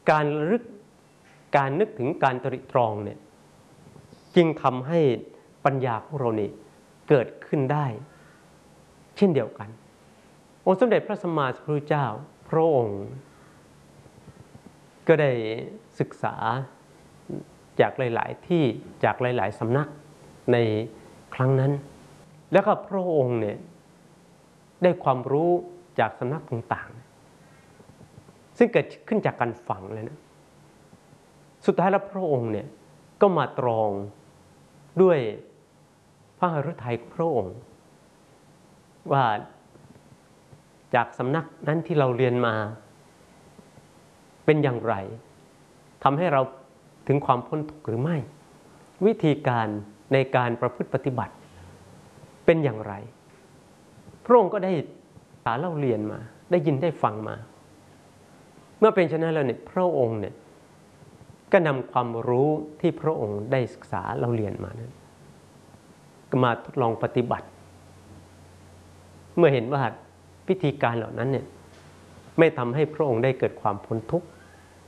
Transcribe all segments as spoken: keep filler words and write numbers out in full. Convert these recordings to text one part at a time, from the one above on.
การระลึกการนึกถึงการตริตรองเนี่ยจึงทำให้ปัญญาของเรานี่เกิดขึ้นได้เช่นเดียวกันองค์สมเด็จพระสัมมาสัมพุทธเจ้าพระองค์ก็ได้ศึกษาจากหลายๆที่จากหลายๆสำนักในครั้งนั้นแล้วก็พระองค์เนี่ยได้ความรู้จากสำนักต่างๆซึ่งเกิดขึ้นจากการฟังเลยนะสุดท้ายแล้วพระองค์เนี่ยก็มาตรองด้วยพระฤทัยของพระองค์ว่าจากสำนักนั้นที่เราเรียนมาเป็นอย่างไรทำให้เราถึงความพ้นทุกข์หรือไม่วิธีการในการประพฤติปฏิบัติเป็นอย่างไรพระองค์ก็ได้สาเล่าเรียนมาได้ยินได้ฟังมาเมื่อเป็นเช่นนั้นแล้วเนี่ยพระองค์เนี่ยก็นำความรู้ที่พระองค์ได้ศึกษาเล่าเรียนมานั้นก็มาทดลองปฏิบัติเมื่อเห็นว่าวิธีการเหล่านั้นเนี่ยไม่ทำให้พระองค์ได้เกิดความพ้นทุกข์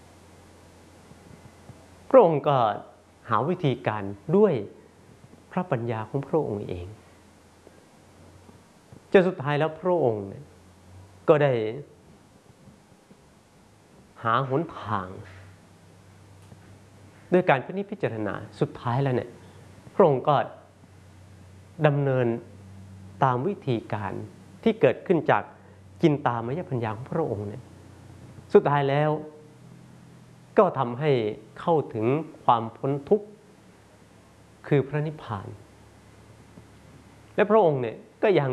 พระองค์ก็หาวิธีการด้วยพระปัญญาของพระองค์เองจนสุดท้ายแล้วพระองค์เนี่ยก็ได้หาหนทางด้วยการพินิจพิจารณาสุดท้ายแล้วเนี่ยพระองค์ก็ดำเนินตามวิธีการที่เกิดขึ้นจากจินตามยปัญญาของพระองค์เนี่ยสุดท้ายแล้วก็ทำให้เข้าถึงความพ้นทุกข์คือพระนิพพานและพระองค์เนี่ยก็ยัง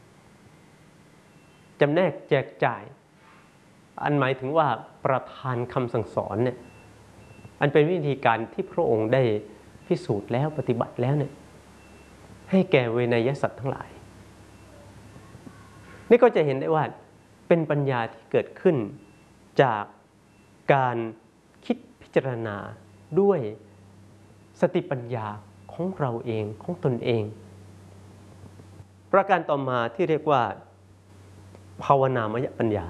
จำแนกแจกจ่ายอันหมายถึงว่าประทานคำสั่งสอนเนี่ยอันเป็นวิธีการที่พระองค์ได้พิสูจน์แล้วปฏิบัติแล้วเนี่ยให้แก่เวนยสัตว์ทั้งหลายนี่ก็จะเห็นได้ว่าเป็นปัญญาที่เกิดขึ้นจากการคิดพิจารณาด้วยสติปัญญาของเราเองของตนเองประการต่อมาที่เรียกว่าภาวนามยปัญญา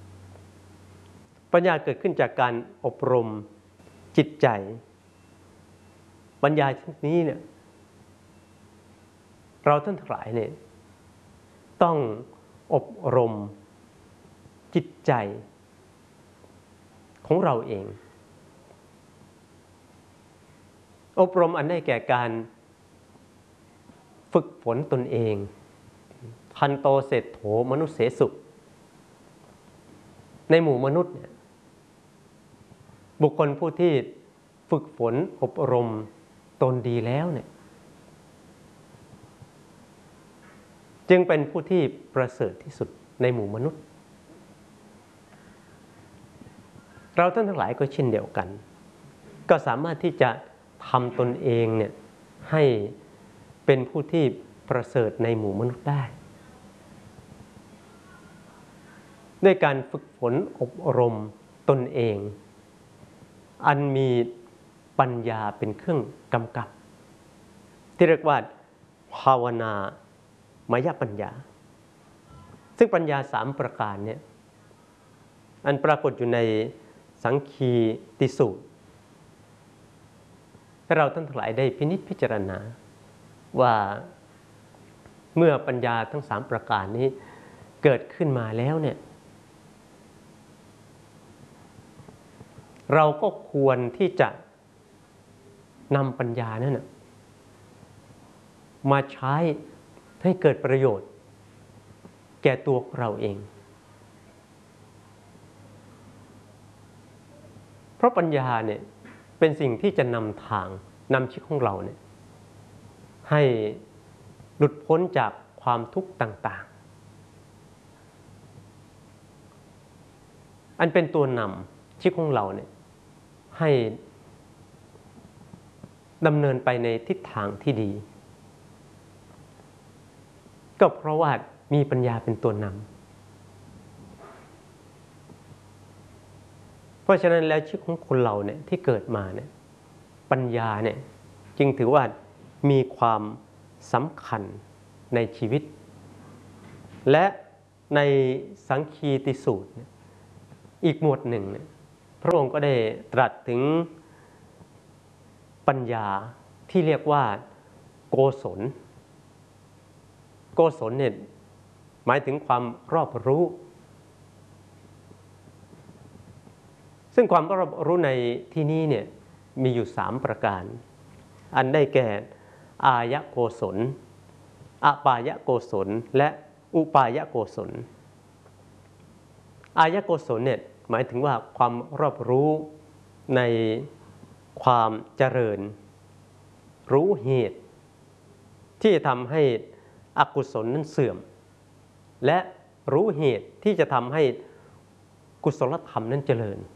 ปัญญาเกิดขึ้นจากการอบรมจิตใจปัญญาชนิดนี้เนี่ยเราท่านทั้งหลายเนี่ยต้องอบรมจิตใจของเราเองอบรมอันได้แก่การฝึกฝนตนเองทันโตเศรษโธมนุษย์เสสุในหมู่มนุษย์เนี่ยบุคคลผู้ที่ฝึกฝนอบรมตนดีแล้วเนี่ยจึงเป็นผู้ที่ประเสริฐที่สุดในหมู่มนุษย์เราท่านทั้งหลายก็เช่นเดียวกันก็สามารถที่จะทำตนเองเนี่ยให้เป็นผู้ที่ประเสริฐในหมู่มนุษย์ได้ด้วยการฝึกฝนอบรมตนเองอันมีปัญญาเป็นเครื่องกำกับที่เรียกว่าภาวนามยปัญญาซึ่งปัญญาสามประการเนี่ยอันปรากฏอยู่ในสังคีติสูตรให้เราท่านทั้งหลายได้พินิจพิจารณาว่าเมื่อปัญญาทั้งสามประการนี้เกิดขึ้นมาแล้วเนี่ยเราก็ควรที่จะนำปัญญานั้นมาใช้ให้เกิดประโยชน์แก่ตัวเราเองเพราะปัญญาเนี่ยเป็นสิ่งที่จะนำทางนำชีวิตของเราเนี่ยให้หลุดพ้นจากความทุกข์ต่างๆอันเป็นตัวนำชีวิตของเราเนี่ยให้ดำเนินไปในทิศทางที่ดีก็เพราะว่ามีปัญญาเป็นตัวนำเพราะฉะนั้นแล้วชีวิตของคนเราเนี่ยที่เกิดมาเนี่ยปัญญาเนี่ยจึงถือว่ามีความสำคัญในชีวิตและในสังคีติสูตรอีกหมวดหนึ่งเนี่ยพระองค์ก็ได้ตรัสถึงปัญญาที่เรียกว่าโกศลโกศลเนี่ยหมายถึงความรอบรู้ซึ่งความรอบรู้ในที่นี้เนี่ยมีอยู่สามประการอันได้แก่อายโกศลอปายโกศลและอุปายโกศลอายโกศลเนี่ยหมายถึงว่าความรอบรู้ในความเจริญรู้เหตุที่จะทำให้อกุศลนั้นเสื่อมและรู้เหตุที่จะทำให้กุศลธรรมนั้นเจริญ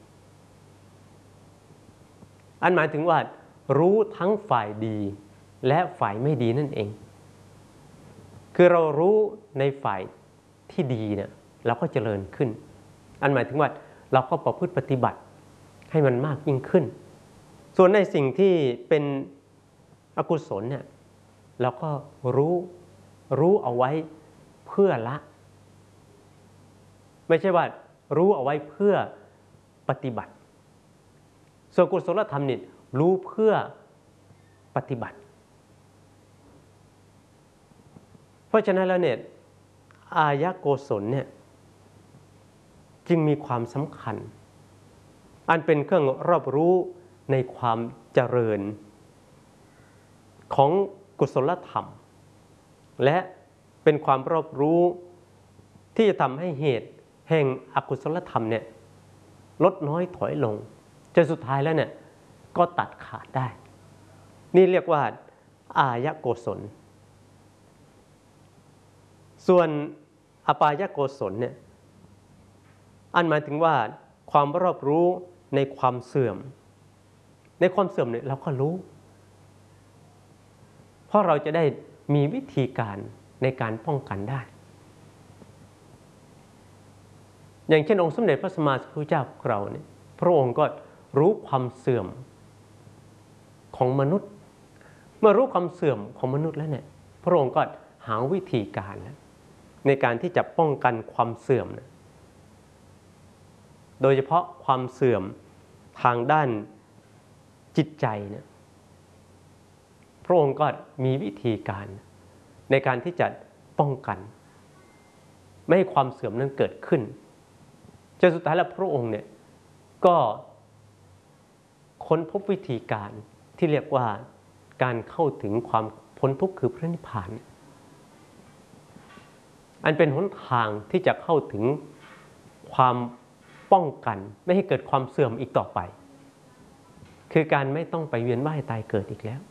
อันหมายถึงว่ารู้ทั้งฝ่ายดีและฝ่ายไม่ดีนั่นเองคือเรารู้ในฝ่ายที่ดีเนี่ยเราก็เจริญขึ้นอันหมายถึงว่าเราก็ประพฤติปฏิบัติให้มันมากยิ่งขึ้นส่วนในสิ่งที่เป็นอกุศลเนี่ยเราก็รู้รู้เอาไว้เพื่อละไม่ใช่ว่ารู้เอาไว้เพื่อปฏิบัติส่วนกุศลธรรมนี่รู้เพื่อปฏิบัติเพราะฉะนั้นแล้วเนี่ยอายโกศลเนี่ยจึงมีความสำคัญอันเป็นเครื่องรอบรู้ในความเจริญของกุศลธรรมและเป็นความรอบรู้ที่จะทำให้เหตุแห่งอกุศลธรรมเนี่ยลดน้อยถอยลงจนสุดท้ายแล้วเนี่ยก็ตัดขาดได้นี่เรียกว่าอายโกศลส่วนอปายโกศลเนี่ยอันหมายถึงว่าความรอบรู้ในความเสื่อมในความเสื่อมเนี่ยเราก็รู้เพราะเราจะได้มีวิธีการในการป้องกันได้อย่างเช่นองค์สมเด็จพระสัมมาสัมพุทธเจ้าของเราเนี่ยพระองค์ก็รู้ความเสื่อมของมนุษย์เมื่อรู้ความเสื่อมของมนุษย์แล้วเนี่ยพระองค์ก็หาวิธีการในการที่จะป้องกันความเสื่อมนะโดยเฉพาะความเสื่อมทางด้านจิตใจเนี่ยพระองค์ก็มีวิธีการในการที่จะป้องกันไม่ให้ความเสื่อมนั้นเกิดขึ้นจนสุดท้ายแล้วพระองค์เนี่ยก็ค้นพบวิธีการที่เรียกว่าการเข้าถึงความพ้นทุกข์คือพระนิพพานอันเป็นหนทางที่จะเข้าถึงความป้องกันไม่ให้เกิดความเสื่อมอีกต่อไปคือการไม่ต้องไปเวียนว่ายตายเกิดอีกแล้ว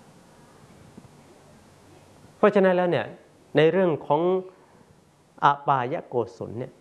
เพราะฉะนั้นแล้วเนี่ยในเรื่องของอปายโกศลเนี่ย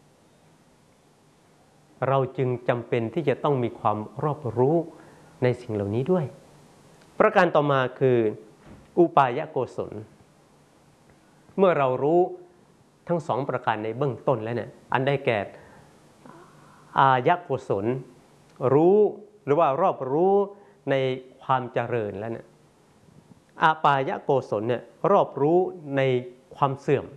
เราจึงจำเป็นที่จะต้องมีความรอบรู้ในสิ่งเหล่านี้ด้วยประการต่อมาคืออุปายโกศลเมื่อเรารู้ทั้งสองประการในเบื้องต้นแล้วเนี่ยอันได้แก่อายโกศลรู้หรือว่ารอบรู้ในความเจริญแล้วเนี่ยอปายโกศลเนี่ยรอบรู้ในความเสื่อม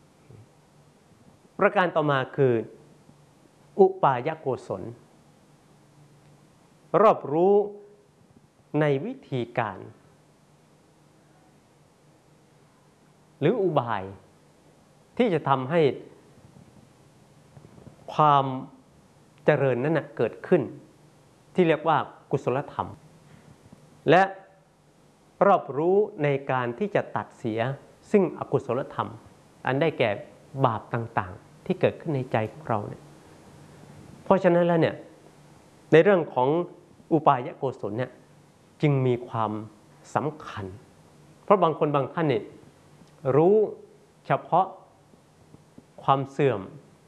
ประการต่อมาคืออุปายโกศลรอบรู้ในวิธีการหรืออุบายที่จะทำให้ความเจริญนั้นนะเกิดขึ้นที่เรียกว่ากุศลธรรมและรอบรู้ในการที่จะตัดเสียซึ่งอกุศลธรรมอันได้แก่บาปต่างๆที่เกิดขึ้นในใจของเราเนี่ยเพราะฉะนั้นแล้วเนี่ยในเรื่องของอุปายโกศลเนี่ยจึงมีความสำคัญเพราะบางคนบางท่านเนี่ยรู้เฉพาะความเสื่อม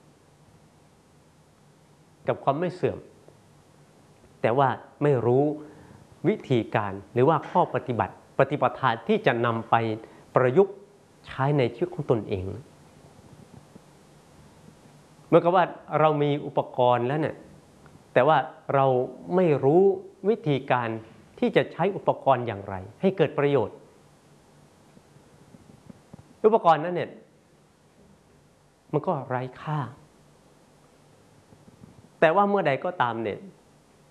กับความไม่เสื่อมแต่ว่าไม่รู้วิธีการหรือว่าข้อปฏิบัติปฏิปทาที่จะนำไปประยุกต์ใช้ในชีวิตของตนเองเหมือนกับว่าเรามีอุปกรณ์แล้วเนี่ยแต่ว่าเราไม่รู้วิธีการที่จะใช้อุปกรณ์อย่างไรให้เกิดประโยชน์อุปกรณ์นั้นเนี่ยมันก็ไร้ค่าแต่ว่าเมื่อใดก็ตามเนี่ย